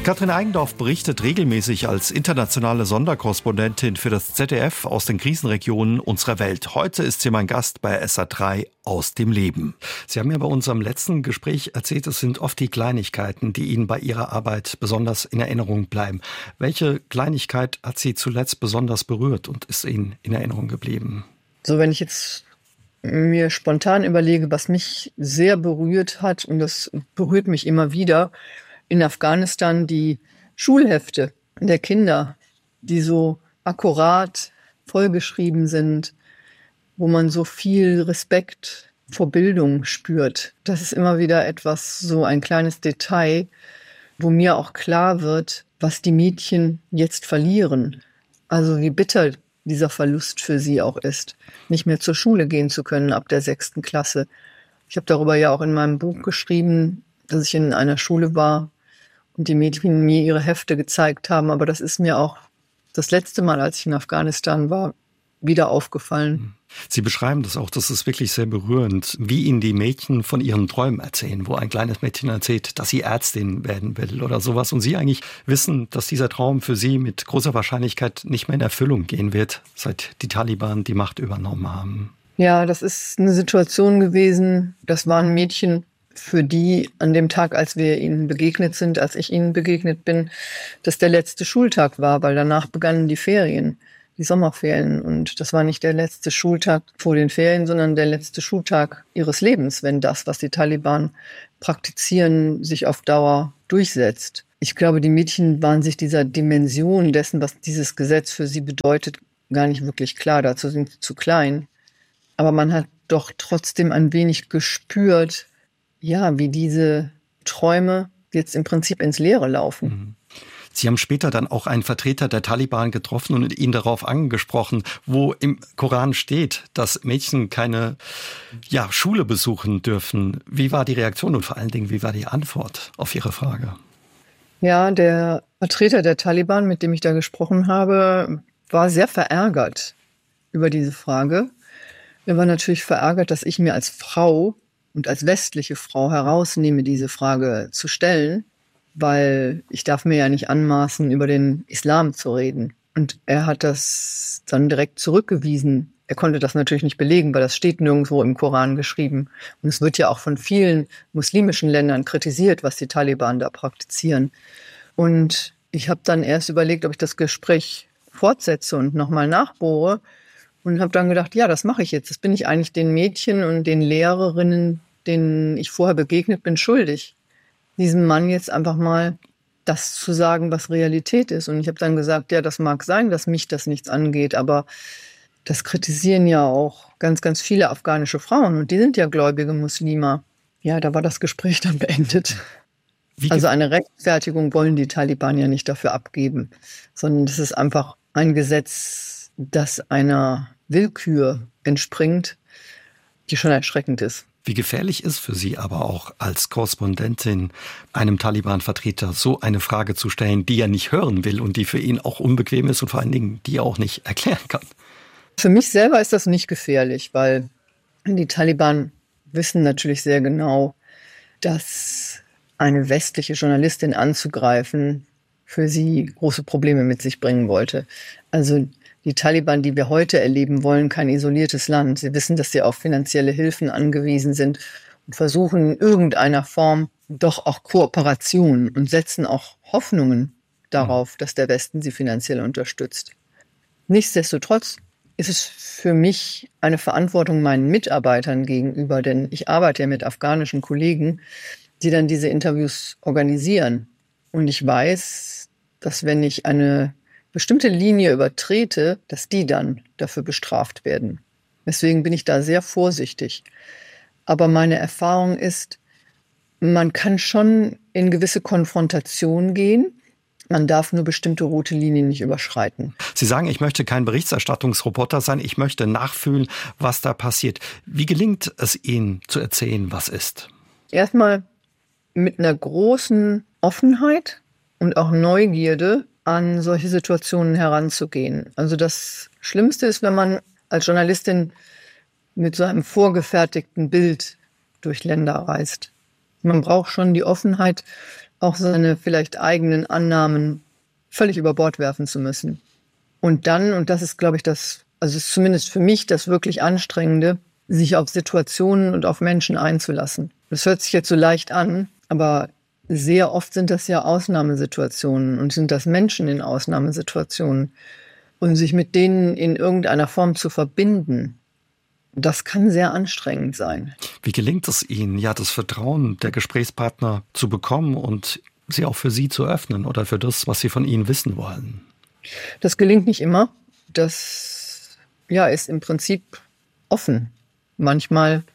Katrin Eigendorf berichtet regelmäßig als internationale Sonderkorrespondentin für das ZDF aus den Krisenregionen unserer Welt. Heute ist sie mein Gast bei SA3 aus dem Leben. Sie haben ja bei unserem letzten Gespräch erzählt, es sind oft die Kleinigkeiten, die Ihnen bei Ihrer Arbeit besonders in Erinnerung bleiben. Welche Kleinigkeit hat Sie zuletzt besonders berührt und ist Ihnen in Erinnerung geblieben? So, wenn ich jetzt mir spontan überlege, was mich sehr berührt hat, und das berührt mich immer wieder, in Afghanistan die Schulhefte der Kinder, die so akkurat vollgeschrieben sind, wo man so viel Respekt vor Bildung spürt. Das ist immer wieder etwas, so ein kleines Detail, wo mir auch klar wird, was die Mädchen jetzt verlieren. Also wie bitter dieser Verlust für sie auch ist, nicht mehr zur Schule gehen zu können ab der 6. Klasse. Ich habe darüber ja auch in meinem Buch geschrieben, dass ich in einer Schule war und die Mädchen mir ihre Hefte gezeigt haben. Aber das ist mir auch das letzte Mal, als ich in Afghanistan war, wieder aufgefallen. Sie beschreiben das auch, das ist wirklich sehr berührend, wie Ihnen die Mädchen von ihren Träumen erzählen, wo ein kleines Mädchen erzählt, dass sie Ärztin werden will oder sowas. Und Sie eigentlich wissen, dass dieser Traum für Sie mit großer Wahrscheinlichkeit nicht mehr in Erfüllung gehen wird, seit die Taliban die Macht übernommen haben. Ja, das ist eine Situation gewesen, das waren Mädchen, für die an dem Tag, als wir ihnen begegnet sind, als ich ihnen begegnet bin, das der letzte Schultag war, weil danach begannen die Ferien, die Sommerferien. Und das war nicht der letzte Schultag vor den Ferien, sondern der letzte Schultag ihres Lebens, wenn das, was die Taliban praktizieren, sich auf Dauer durchsetzt. Ich glaube, die Mädchen waren sich dieser Dimension dessen, was dieses Gesetz für sie bedeutet, gar nicht wirklich klar. Dazu sind sie zu klein. Aber man hat doch trotzdem ein wenig gespürt, ja, wie diese Träume jetzt im Prinzip ins Leere laufen. Sie haben später dann auch einen Vertreter der Taliban getroffen und ihn darauf angesprochen, wo im Koran steht, dass Mädchen keine Schule besuchen dürfen. Wie war die Reaktion und vor allen Dingen, wie war die Antwort auf Ihre Frage? Ja, der Vertreter der Taliban, mit dem ich da gesprochen habe, war sehr verärgert über diese Frage. Er war natürlich verärgert, dass ich mir als Frau und als westliche Frau herausnehme, diese Frage zu stellen, weil ich darf mir ja nicht anmaßen, über den Islam zu reden. Und er hat das dann direkt zurückgewiesen. Er konnte das natürlich nicht belegen, weil das steht nirgendwo im Koran geschrieben. Und es wird ja auch von vielen muslimischen Ländern kritisiert, was die Taliban da praktizieren. Und ich habe dann erst überlegt, ob ich das Gespräch fortsetze und nochmal nachbohre. Und habe dann gedacht, ja, das mache ich jetzt. Das bin ich eigentlich den Mädchen und den Lehrerinnen, denen ich vorher begegnet bin, schuldig. Diesem Mann jetzt einfach mal das zu sagen, was Realität ist. Und ich habe dann gesagt, ja, das mag sein, dass mich das nichts angeht, aber das kritisieren ja auch ganz, ganz viele afghanische Frauen. Und die sind ja gläubige Muslime. Ja, da war das Gespräch dann beendet. Also eine Rechtfertigung wollen die Taliban ja nicht dafür abgeben, sondern das ist einfach ein Gesetz, das einer Willkür entspringt, die schon erschreckend ist. Wie gefährlich ist für Sie aber auch als Korrespondentin einem Taliban-Vertreter so eine Frage zu stellen, die er nicht hören will und die für ihn auch unbequem ist und vor allen Dingen, die er auch nicht erklären kann? Für mich selber ist das nicht gefährlich, weil die Taliban wissen natürlich sehr genau, dass eine westliche Journalistin anzugreifen für sie große Probleme mit sich bringen wollte. Also die Taliban, die wir heute erleben, wollen kein isoliertes Land. Sie wissen, dass sie auf finanzielle Hilfen angewiesen sind und versuchen in irgendeiner Form doch auch Kooperation und setzen auch Hoffnungen darauf, dass der Westen sie finanziell unterstützt. Nichtsdestotrotz ist es für mich eine Verantwortung meinen Mitarbeitern gegenüber, denn ich arbeite ja mit afghanischen Kollegen, die dann diese Interviews organisieren. Und ich weiß, dass wenn ich eine bestimmte Linie übertrete, dass die dann dafür bestraft werden. Deswegen bin ich da sehr vorsichtig. Aber meine Erfahrung ist, man kann schon in gewisse Konfrontation gehen. Man darf nur bestimmte rote Linien nicht überschreiten. Sie sagen, ich möchte kein Berichterstattungsreporter sein, ich möchte nachfühlen, was da passiert. Wie gelingt es Ihnen zu erzählen, was ist? Erstmal mit einer großen Offenheit und auch Neugierde an solche Situationen heranzugehen. Also das Schlimmste ist, wenn man als Journalistin mit so einem vorgefertigten Bild durch Länder reist. Man braucht schon die Offenheit, auch seine vielleicht eigenen Annahmen völlig über Bord werfen zu müssen. Und dann, und das ist, glaube ich, ist zumindest für mich das wirklich Anstrengende, sich auf Situationen und auf Menschen einzulassen. Das hört sich jetzt so leicht an, aber sehr oft sind das ja Ausnahmesituationen und sind das Menschen in Ausnahmesituationen. Und sich mit denen in irgendeiner Form zu verbinden, das kann sehr anstrengend sein. Wie gelingt es Ihnen, ja, das Vertrauen der Gesprächspartner zu bekommen und sie auch für Sie zu öffnen oder für das, was sie von Ihnen wissen wollen? Das gelingt nicht immer. Das ist im Prinzip offen. Manchmal